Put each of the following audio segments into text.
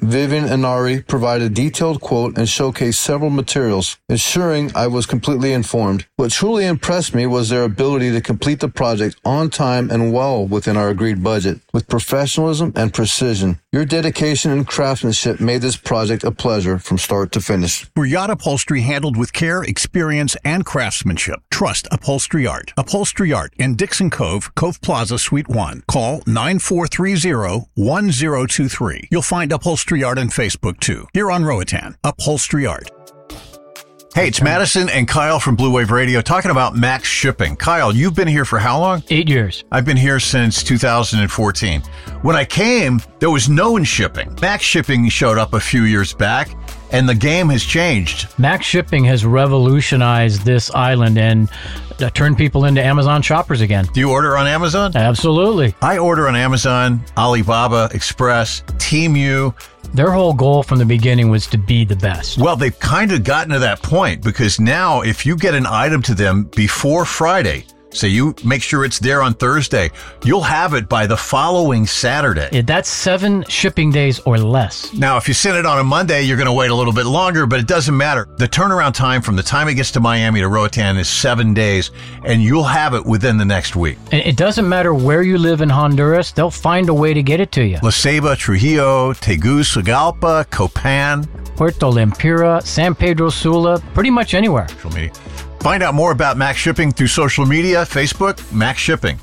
Vivian Inari provided a detailed quote and showcased several materials, ensuring I was completely informed. What truly impressed me was their ability to complete the project on time and well within our agreed budget, with professionalism and precision. Your dedication and craftsmanship made this project a pleasure from start to finish. For yacht upholstery handled with care, experience, and craftsmanship, trust Upholstery Art. Upholstery Art in Dixon Cove, Cove Plaza, Suite 1. Call 9430-1023. You'll find Upholstery Art on Facebook, too. Here on Roatan, Upholstery Art. Hey, it's Madison and Kyle from Blue Wave Radio talking about Max Shipping. Kyle, you've been here for how long? 8 years. I've been here since 2014. When I came, there was no one shipping. Max Shipping showed up a few years back, and the game has changed. Max Shipping has revolutionized this island and turned people into Amazon shoppers again. Do you order on Amazon? Absolutely. I order on Amazon, Alibaba, Express, Temu. Their whole goal from the beginning was to be the best. Well, they've kind of gotten to that point because now if you get an item to them before Friday, so you make sure it's there on Thursday, you'll have it by the following Saturday. Yeah, that's 7 shipping days or less. Now, if you send it on a Monday, you're going to wait a little bit longer, but it doesn't matter. The turnaround time from the time it gets to Miami to Roatan is 7 days, and you'll have it within the next week. And it doesn't matter where you live in Honduras, they'll find a way to get it to you. La Ceiba, Trujillo, Tegucigalpa, Copan, Puerto Lempira, San Pedro Sula, pretty much anywhere. Find out more about Max Shipping through social media, Facebook, Max Shipping.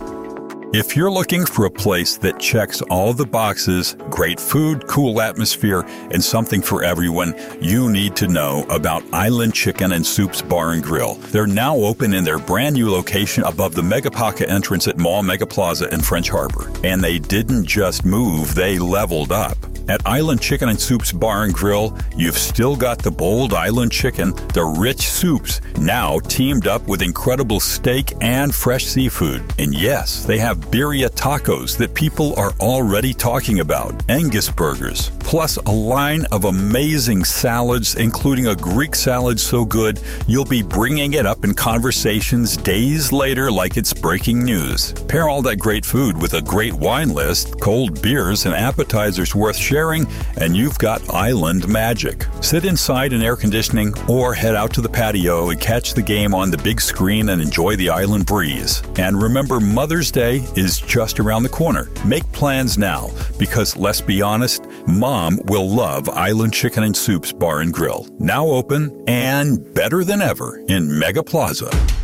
If you're looking for a place that checks all the boxes, great food, cool atmosphere, and something for everyone, you need to know about Island Chicken and Soups Bar and Grill. They're now open in their brand new location above the Megapaca entrance at Mall Mega Plaza in French Harbor. And they didn't just move, they leveled up. At Island Chicken and Soups Bar and Grill, you've still got the bold island chicken, the rich soups, now teamed up with incredible steak and fresh seafood. And yes, they have birria tacos that people are already talking about, Angus burgers, plus a line of amazing salads, including a Greek salad so good you'll be bringing it up in conversations days later like it's breaking news. Pair all that great food with a great wine list, cold beers, and appetizers worth sharing, and you've got island magic. Sit inside in air conditioning or head out to the patio and catch the game on the big screen and enjoy the island breeze. And remember, Mother's Day is just around the corner. Make plans now because, let's be honest, Mom will love Island Chicken and Soups Bar and Grill. Now open and better than ever in Mega Plaza.